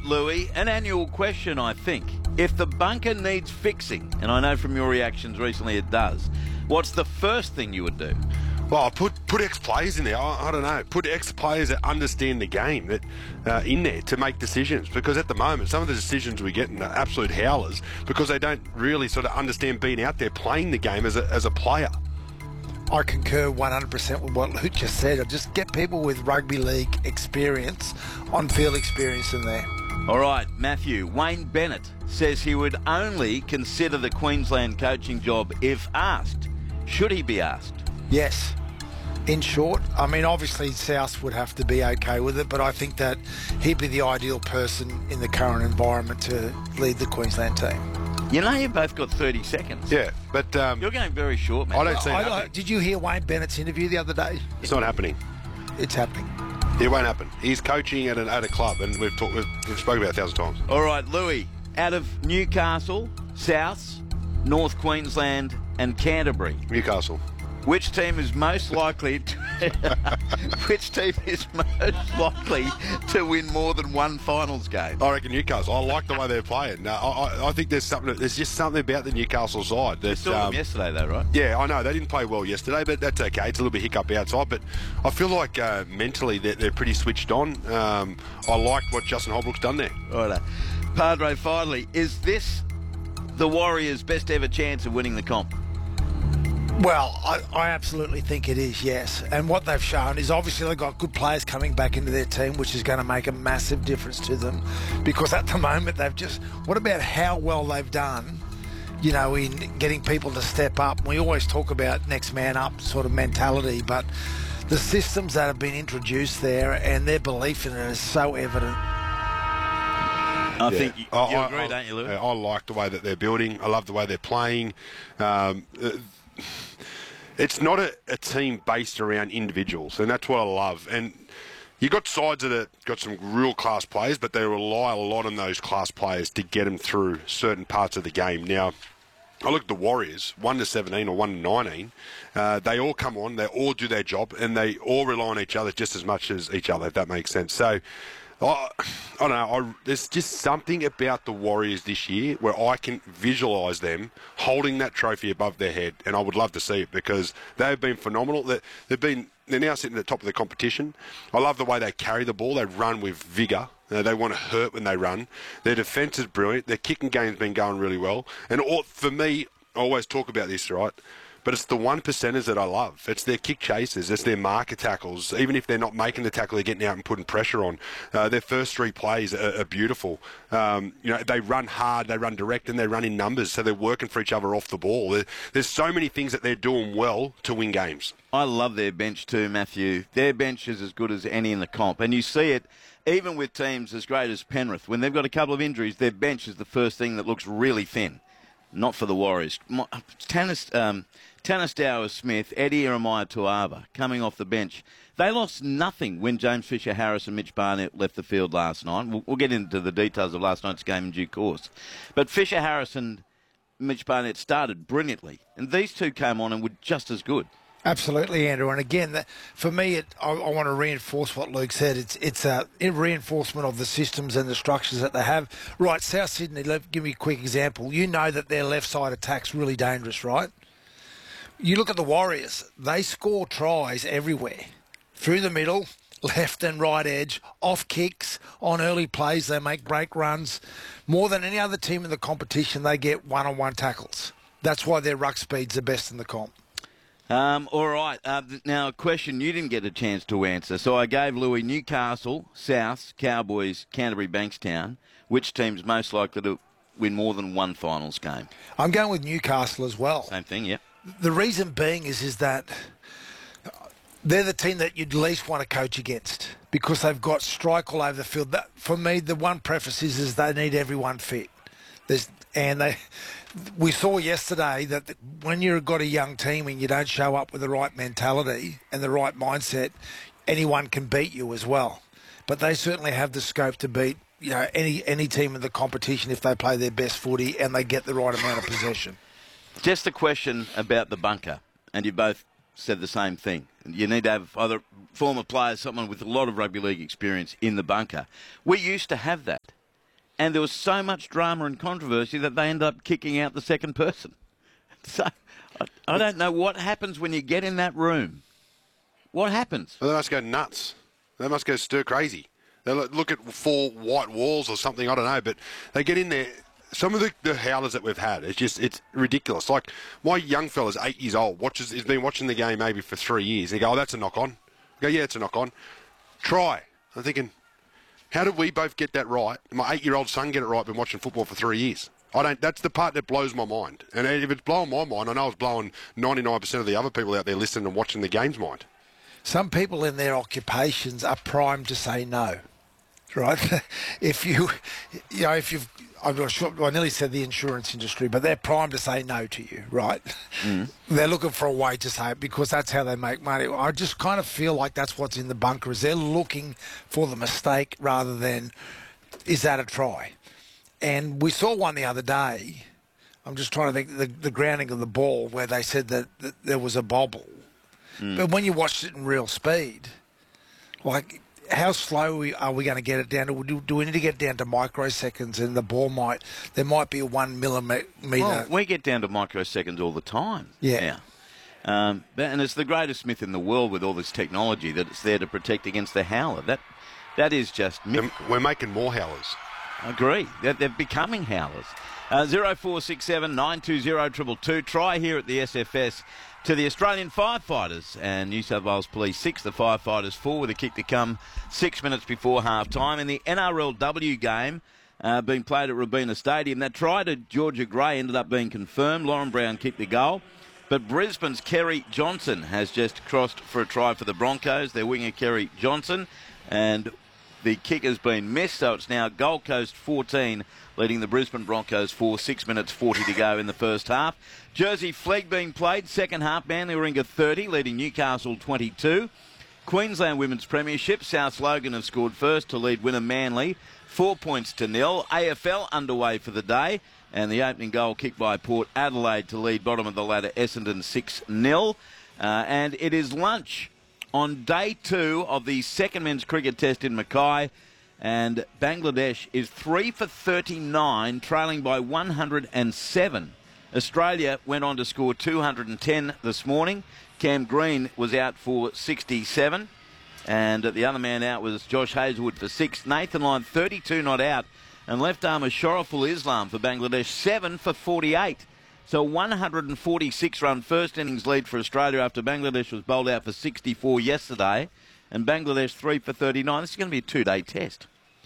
right, Louis, an annual question, I think. If the bunker needs fixing, and I know from your reactions recently it does, what's the first thing you would do? Well, put ex-players in there. I don't know. Put ex-players that understand the game in there to make decisions. Because at the moment, some of the decisions we get are absolute howlers because they don't really sort of understand being out there playing the game as a player. I concur 100% with what Luke just said. Just get people with rugby league experience, on-field experience in there. All right, Matthew, Wayne Bennett says he would only consider the Queensland coaching job if asked. Should he be asked? Yes. In short, I mean, obviously South would have to be okay with it, but I think that he'd be the ideal person in the current environment to lead the Queensland team. You know, you've both got 30 seconds. Yeah, but... You're going very short, man. I don't see it happening. Did you hear Wayne Bennett's interview the other day? It's not happening. It's happening. It won't happen. He's coaching at a club, and we've spoken about it 1,000 times. All right, Louis, out of Newcastle, Souths, North Queensland and Canterbury, Newcastle. which team is most likely to, to win more than one finals game? I reckon Newcastle. I like the way they're playing. I think there's just something about the Newcastle side. You saw them yesterday, though, right? Yeah, I know. They didn't play well yesterday, but that's okay. It's a little bit hiccup outside, but I feel like mentally they're pretty switched on. I like what Justin Holbrook's done there. Right. Padre, finally, is this the Warriors' best ever chance of winning the comp? Well, I absolutely think it is, yes. And what they've shown is obviously they've got good players coming back into their team, which is going to make a massive difference to them. Because at the moment, what about how well they've done, you know, in getting people to step up? We always talk about next man up sort of mentality, but the systems that have been introduced there and their belief in it is so evident. I think you agree, don't you, Lou? I like the way that they're building. I love the way they're playing. It's not a team based around individuals, and that's what I love. And you got sides that have got some real class players, but they rely a lot on those class players to get them through certain parts of the game. Now, I look at the Warriors, 1-17 or 1-19. They all come on, they all do their job, and they all rely on each other just as much as each other, if that makes sense. So, I don't know. There's just something about the Warriors this year where I can visualise them holding that trophy above their head, and I would love to see it because they've been phenomenal. They're now sitting at the top of the competition. I love the way they carry the ball. They run with vigour. They want to hurt when they run. Their defence is brilliant. Their kicking game's been going really well. And for me, I always talk about this, right? But it's the 1%ers that I love. It's their kick chasers. It's their marker tackles. Even if they're not making the tackle, they're getting out and putting pressure on. Their first three plays are beautiful. They run hard, they run direct, and they run in numbers, so they're working for each other off the ball. There's so many things that they're doing well to win games. I love their bench too, Matthew. Their bench is as good as any in the comp. And you see it even with teams as great as Penrith. When they've got a couple of injuries, their bench is the first thing that looks really thin. Not for the Warriors. Tanistauer-Smith, Eddie Ieremia-Tuava coming off the bench. They lost nothing when James Fisher-Harris and Mitch Barnett left the field last night. We'll get into the details of last night's game in due course. But Fisher-Harris and Mitch Barnett started brilliantly. And these two came on and were just as good. Absolutely, Andrew. And again, for me, I want to reinforce what Luke said. It's a reinforcement of the systems and the structures that they have. Right, South Sydney, give me a quick example. You know that their left side attack's really dangerous, right? You look at the Warriors, they score tries everywhere. Through the middle, left and right edge, off kicks, on early plays, they make break runs. More than any other team in the competition, they get one-on-one tackles. That's why their ruck speed's the best in the comp. All right. Now, a question you didn't get a chance to answer. So I gave Louis Newcastle, South, Cowboys, Canterbury, Bankstown. Which team's most likely to win more than one finals game? I'm going with Newcastle as well. Same thing, yeah. The reason being is that they're the team that you'd least want to coach against because they've got strike all over the field. For me, the one preface is they need everyone fit. We saw yesterday that when you've got a young team and you don't show up with the right mentality and the right mindset, anyone can beat you as well. But they certainly have the scope to beat any team in the competition if they play their best footy and they get the right amount of possession. Just a question about the bunker, and you both said the same thing. You need to have either former players, someone with a lot of rugby league experience in the bunker. We used to have that. and there was so much drama and controversy that they ended up kicking out the second person. So I don't know what happens when you get in that room. What happens? Well, they must go nuts. They must go stir crazy. They look at 4 white walls or something, I don't know, but they get in there. Some of the howlers that we've had, it's ridiculous. Like, my young fella's 8 years old, he's been watching the game maybe for 3 years. And he go, oh, that's a knock-on. I go, yeah, it's a knock-on. Try. I'm thinking, how did we both get that right? My 8-year-old son get it right, been watching football for 3 years. That's the part that blows my mind. And if it's blowing my mind, I know it's blowing 99% of the other people out there listening and watching the game's mind. Some people in their occupations are primed to say no, right? I'm not sure, I nearly said the insurance industry, but they're primed to say no to you, right? Mm. They're looking for a way to say it because that's how they make money. I just kind of feel like that's what's in the bunker, is they're looking for the mistake rather than, is that a try? And we saw one the other day. I'm just trying to think, the grounding of the ball where they said that there was a bobble. Mm. But when you watched it in real speed, like, how slow are we going to get it down to? Do we need to get down to microseconds, and the ball there might be a 1 millimetre. Well, we get down to microseconds all the time. Yeah. And it's the greatest myth in the world with all this technology that it's there to protect against the howler. That is just myth. We're making more howlers. I agree. They're becoming howlers. 0467 920 222. Try here at the SFS to the Australian firefighters and New South Wales Police 6, the firefighters 4 with a kick to come 6 minutes before half-time. In the NRLW game being played at Robina Stadium, that try to Georgia Gray ended up being confirmed. Lauren Brown kicked the goal. But Brisbane's Kerry Johnson has just crossed for a try for the Broncos. Their winger Kerry Johnson. And the kick has been missed, so it's now Gold Coast 14, leading the Brisbane Broncos 4, 6 minutes 40 to go in the first half. Jersey Flegg being played, second half, Manly Warringah 30, leading Newcastle 22. Queensland Women's Premiership, South Logan have scored first to lead winner Manly, 4 points to nil. AFL underway for the day, and the opening goal kicked by Port Adelaide to lead bottom of the ladder Essendon 6-0. And it is lunch on day 2 of the second men's cricket test in Mackay, and Bangladesh is 3 for 39, trailing by 107. Australia went on to score 210 this morning. Cam Green was out for 67, and the other man out was Josh Hazlewood for 6. Nathan Lyon 32 not out, and left armer Shoriful Islam for Bangladesh 7 for 48. So 146-run first innings lead for Australia after Bangladesh was bowled out for 64 yesterday, and Bangladesh 3 for 39. This is going to be a 2-day test.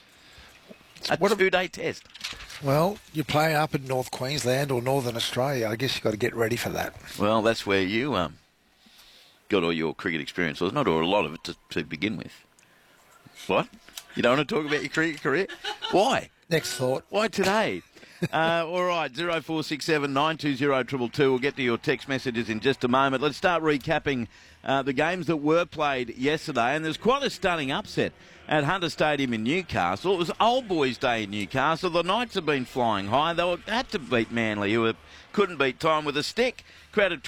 A 2-day test. Well, you play up in North Queensland or Northern Australia. I guess you've got to get ready for that. Well, that's where you got all your cricket experience. Well, not all, a lot of it to begin with. What? You don't want to talk about your cricket career? Why? Next thought. Why today? All right, 0467 920 222. We'll get to your text messages in just a moment. Let's start recapping the games that were played yesterday. And there's quite a stunning upset at Hunter Stadium in Newcastle. It was Old Boys Day in Newcastle. The Knights have been flying high. They had to beat Manly, who couldn't beat time with a stick. Crowd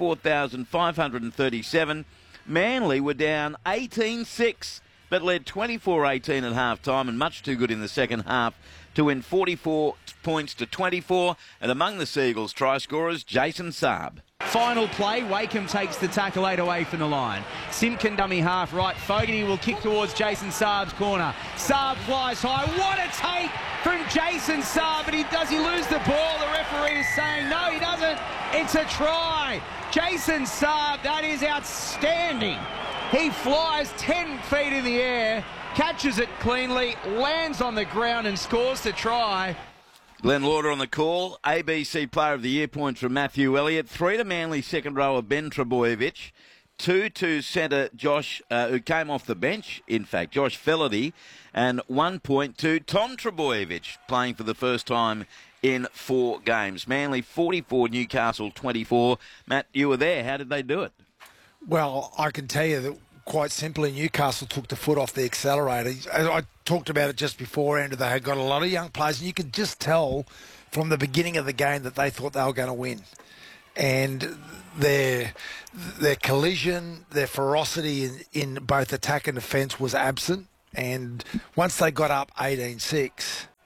24,537. Manly were down 18-6, but led 24-18 at half-time, and much too good in the second half to win 44 points to 24. And among the Seagulls try scorers, Jason Saab. Final play, Wakeham takes the tackle 8 away from the line. Simpkin dummy half right. Fogarty will kick towards Jason Saab's corner. Saab flies high. What a take from Jason Saab, but does he lose the ball? The referee is saying no, he doesn't. It's a try. Jason Saab, that is outstanding. He flies 10 feet in the air, catches it cleanly, lands on the ground and scores the try. Glenn Lauder on the call. ABC Player of the Year points from Matthew Elliott. 3 to Manly second rower Ben Trebojevic. 2 to centre Josh, who came off the bench, in fact, Josh Felaherty. And 1 point to Tom Trebojevic, playing for the first time in 4 games. Manly 44, Newcastle 24. Matt, you were there. How did they do it? Well, I can tell you that quite simply, Newcastle took the foot off the accelerator. I talked about it just before, Andrew. They had got a lot of young players, and you could just tell from the beginning of the game that they thought they were going to win. And their collision, their ferocity in both attack and defence was absent. And once they got up 18-6,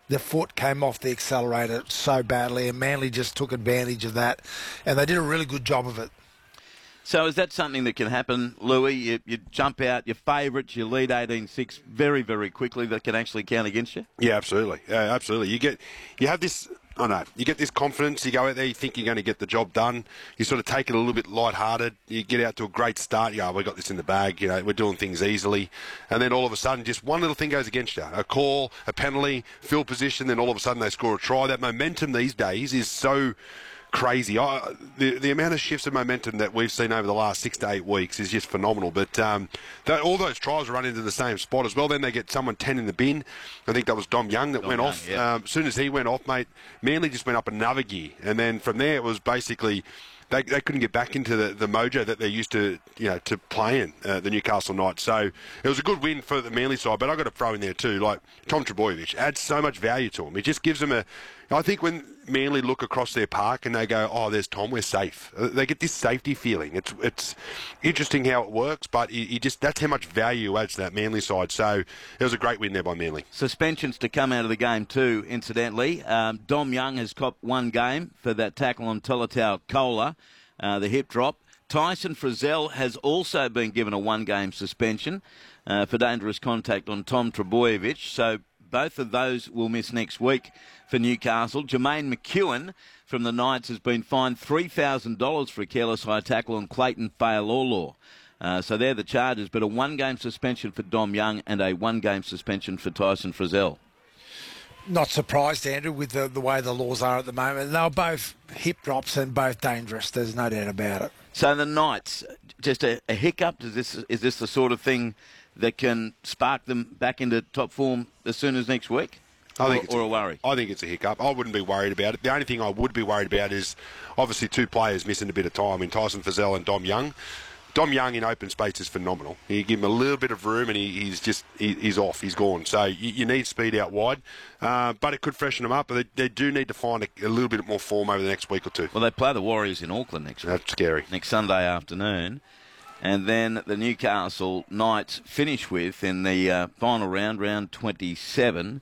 the foot came off the accelerator so badly, and Manly just took advantage of that, and they did a really good job of it. So is that something that can happen, Louis? You jump out your favourites, you lead 18-6 very, very quickly, that can actually count against you? Yeah, absolutely. Yeah, absolutely. You have this... I know. You get this confidence, you go out there, you think you're going to get the job done. You sort of take it a little bit lighthearted. You get out to a great start. You go, we got this in the bag. We're doing things easily. And then all of a sudden, just one little thing goes against you. A call, a penalty, field position, then all of a sudden they score a try. That momentum these days is so crazy. The amount of shifts of momentum that we've seen over the last 6 to 8 weeks is just phenomenal. But all those tries run into the same spot as well. Then they get someone 10 in the bin. I think that was Dom Young that went off. Yeah. As soon as he went off, mate, Manly just went up another gear. And then from there it was basically... They couldn't get back into the mojo that they're used to, to playing the Newcastle Knights. So it was a good win for the Manly side, but I've got to throw in there too, like Tom Trbojevic adds so much value to him. It just gives them I think when Manly look across their park and they go, oh, there's Tom, we're safe. They get this safety feeling. It's interesting how it works, but that's how much value adds to that Manly side. So it was a great win there by Manly. Suspensions to come out of the game too, incidentally. Dom Young has copped 1 game for that tackle on Tolatau Kola, the hip drop. Tyson Frizzell has also been given a 1-game suspension for dangerous contact on Tom Trbojevic. So both of those will miss next week for Newcastle. Jermaine McEwen from the Knights has been fined $3,000 for a careless high tackle on Clayton Fa'alolo. So they're the charges, but a 1-game suspension for Dom Young and a 1-game suspension for Tyson Frizzell. Not surprised, Andrew, with the way the laws are at the moment. They were both hip drops and both dangerous. There's no doubt about it. So the Knights, just a hiccup? Is this the sort of thing that can spark them back into top form as soon as next week? Or a worry? I think it's a hiccup. I wouldn't be worried about it. The only thing I would be worried about is obviously 2 players missing a bit of time in Tyson Frizzell and Dom Young. Dom Young in open space is phenomenal. You give him a little bit of room and he's off. He's gone. So you need speed out wide. But it could freshen them up. But they do need to find a little bit more form over the next week or 2. Well, they play the Warriors in Auckland next week. That's scary. Next Sunday afternoon. And then the Newcastle Knights finish with, in the final round 27,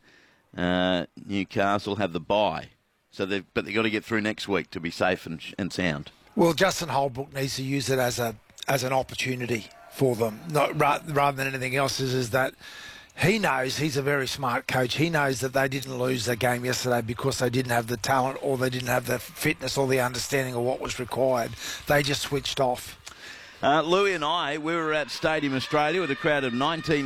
Newcastle have the bye. But they've got to get through next week to be safe and sound. Well, Justin Holbrook needs to use it as an opportunity for them, rather than anything else. Is that he knows, he's a very smart coach. He knows that they didn't lose the game yesterday because they didn't have the talent or they didn't have the fitness or the understanding of what was required. They just switched off. Louis and we were at Stadium Australia with a crowd of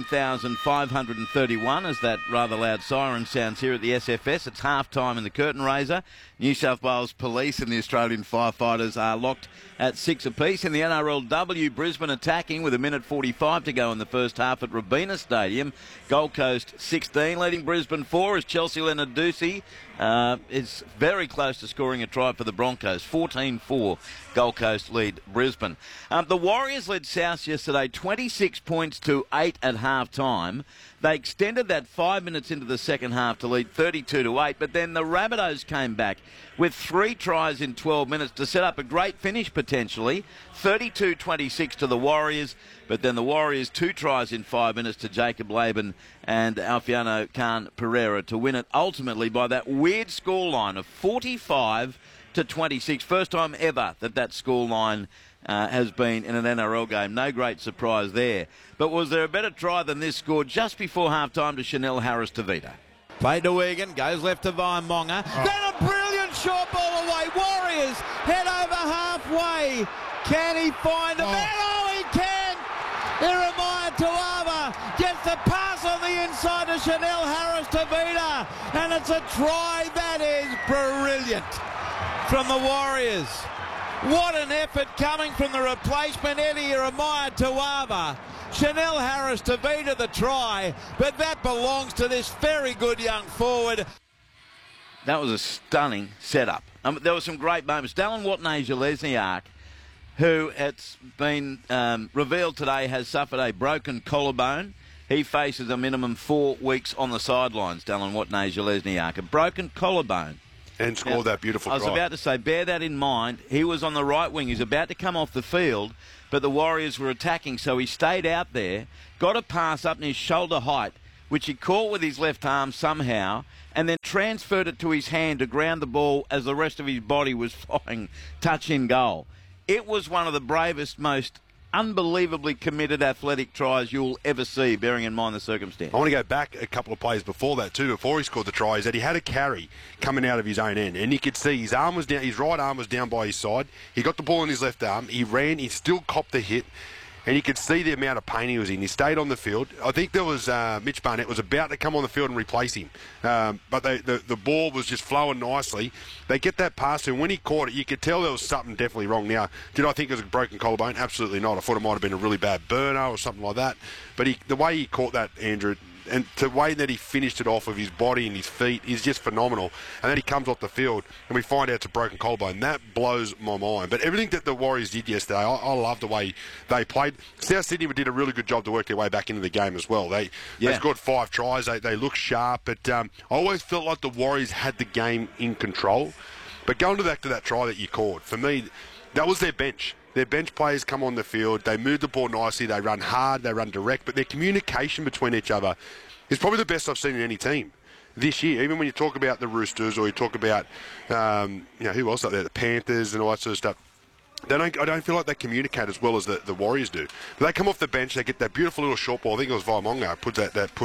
19,531 as that rather loud siren sounds here at the SFS. It's half-time in the curtain raiser. New South Wales Police and the Australian firefighters are locked at 6 apiece. In the NRLW, Brisbane attacking with 1:45 to go in the first half at Robina Stadium. Gold Coast 16, leading Brisbane 4 as Chelsea Leonard-Ducey is very close to scoring a try for the Broncos. 14-4, Gold Coast lead Brisbane. The Warriors led South yesterday 26 points to 8 at half-time. They extended that 5 minutes into the second half to lead 32-8, but then the Rabbitohs came back with 3 tries in 12 minutes to set up a great finish potentially. 32-26 to the Warriors, but then the Warriors 2 tries in 5 minutes to Jacob Laban and Alfiano Khan Pereira to win it ultimately by that weird scoreline of 45-26. First time ever that scoreline has been in an NRL game. No great surprise there. But was there a better try than this scored just before half-time to Chanel Harris-Tavita? Played to Wigan, goes left to Vaimonga. Then a brilliant short ball away. Warriors head over halfway. Can he find a man? Oh, he can! Jeremiah Tuava gets the pass on the inside to Chanel Harris-Tavita. And it's a try that is brilliant from the Warriors. What an effort coming from the replacement, Eddie Jeremiah Tuava. Chanel Harris-Tavita the try, but that belongs to this very good young forward. That was a stunning setup. There were some great moments. Dallin Watene-Zelezniak, who it's been revealed today has suffered a broken collarbone. He faces a minimum 4 weeks on the sidelines, Dallin Watene-Zelezniak. A broken collarbone. And scored that beautiful try. I was about to say, bear that in mind. He was on the right wing. He's about to come off the field, but the Warriors were attacking, so he stayed out there, got a pass up in his shoulder height, which he caught with his left arm somehow, and then transferred it to his hand to ground the ball as the rest of his body was flying touch in goal. It was one of the bravest, most unbelievably committed athletic tries you'll ever see, bearing in mind the circumstance. I want to go back a couple of plays before that too, before he scored the try, is that he had a carry coming out of his own end, and you could see his arm was down, his right arm was down by his side. He got the ball in his left arm. He ran. He still copped the hit. And you could see the amount of pain he was in. He stayed on the field. I think there was Mitch Barnett was about to come on the field and replace him. But the ball was just flowing nicely. They get that pass, and when he caught it, you could tell there was something definitely wrong. Now, did I think it was a broken collarbone? Absolutely not. I thought it might have been a really bad burner or something like that. But the way he caught that, Andrew, and the way that he finished it off with his body and his feet is just phenomenal. And then he comes off the field and we find out it's a broken collarbone. That blows my mind. But everything that the Warriors did yesterday, I love the way they played. South Sydney did a really good job to work their way back into the game as well. They scored 5 tries. They look sharp. But I always felt like the Warriors had the game in control. But going back to that try that you called, for me, that was their bench. Their bench players come on the field, they move the ball nicely, they run hard, they run direct, but their communication between each other is probably the best I've seen in any team this year. Even when you talk about the Roosters or you talk about, who else out there, the Panthers and all that sort of stuff, I don't feel like they communicate as well as the Warriors do. But they come off the bench, they get that beautiful little short ball. I think it was Vaimonga put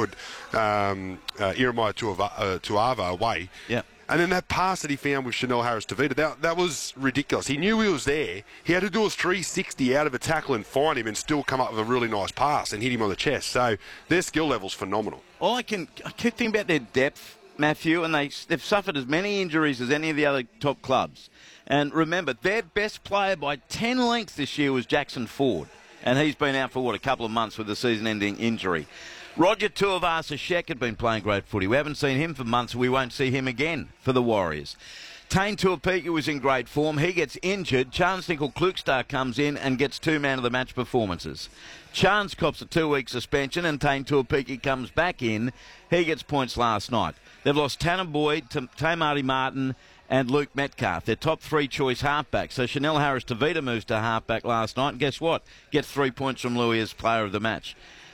Iremai Tuava away. Yeah. And then that pass that he found with Chanel Harris-Tavita, that was ridiculous. He knew he was there. He had to do a 360 out of a tackle and find him and still come up with a really nice pass and hit him on the chest. So their skill level's phenomenal. I keep thinking about their depth, Matthew, and they've suffered as many injuries as any of the other top clubs. And remember, their best player by 10 lengths this year was Jackson Ford. And he's been out for, a couple of months with a season-ending injury. Roger Tuivasa-Sheck had been playing great footy. We haven't seen him for months, and we won't see him again for the Warriors. Tane Tuapiki was in great form. He gets injured. Charnze Nicoll-Klokstad comes in and gets 2 man-of-the-match performances. Charnze cops a 2-week suspension, and Tane Tuapiki comes back in. He gets points last night. They've lost Tanner Boyd, Tamati Martin, and Luke Metcalf. Their top 3 choice halfbacks. So Chanel Harris-Tavita moves to halfback last night, and guess what? Gets 3 points from Louis as player of the match.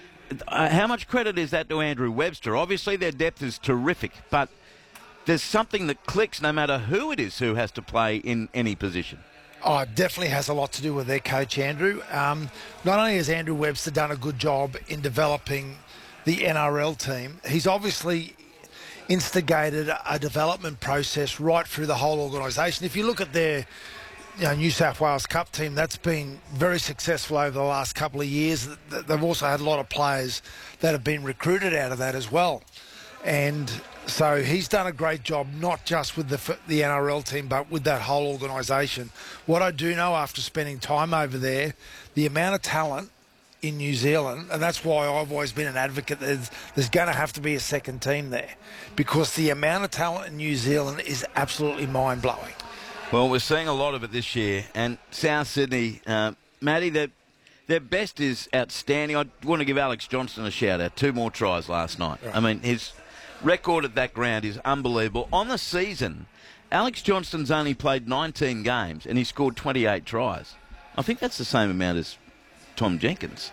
How much credit is that to Andrew Webster? Obviously, their depth is terrific, but there's something that clicks no matter who it is who has to play in any position. Oh, it definitely has a lot to do with their coach, Andrew. Not only has Andrew Webster done a good job in developing the NRL team, he's obviously instigated a development process right through the whole organisation. If you look at their New South Wales Cup team, that's been very successful over the last couple of years. They've also had a lot of players that have been recruited out of that as well. And so he's done a great job, not just with the NRL team, but with that whole organisation. What I do know after spending time over there, the amount of talent in New Zealand, and that's why I've always been an advocate, there's going to have to be a second team there, because the amount of talent in New Zealand is absolutely mind-blowing. Well, we're seeing a lot of it this year, and South Sydney, Matty, their best is outstanding. I want to give Alex Johnston a shout-out. 2 more tries last night. Right. I mean, his record at that ground is unbelievable. On the season, Alex Johnston's only played 19 games, and he scored 28 tries. I think that's the same amount as Tom Jenkins.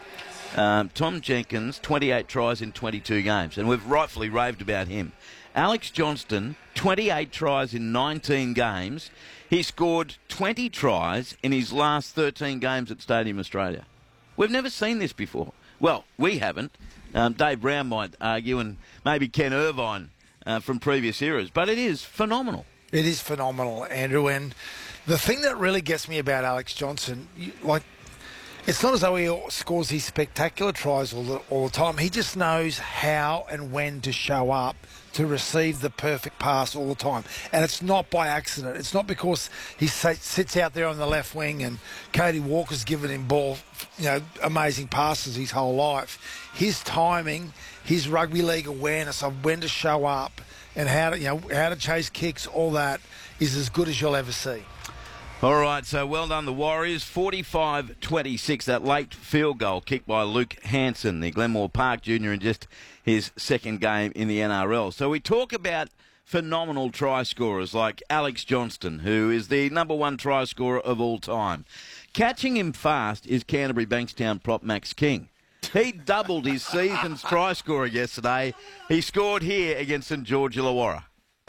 Tom Jenkins, 28 tries in 22 games, and we've rightfully raved about him. Alex Johnston, 28 tries in 19 games. He scored 20 tries in his last 13 games at Stadium Australia. We've never seen this before. Well, we haven't. Dave Brown might argue, and maybe Ken Irvine from previous eras, but it is phenomenal. It is phenomenal, Andrew, and the thing that really gets me about Alex Johnston, it's not as though he scores these spectacular tries all the time. He just knows how and when to show up to receive the perfect pass all the time. And it's not by accident. It's not because he sits out there on the left wing and Cody Walker's given him amazing passes his whole life. His timing, his rugby league awareness of when to show up and how to chase kicks, all that is as good as you'll ever see. All right, so well done, the Warriors. 45-26, that late field goal kicked by Luke Hanson, the Glenmore Park Junior, in just his second game in the NRL. So we talk about phenomenal try scorers like Alex Johnston, who is the #1 try scorer of all time. Catching him fast is Canterbury Bankstown prop Max King. He doubled his season's try scorer yesterday. He scored here against St George Illawarra.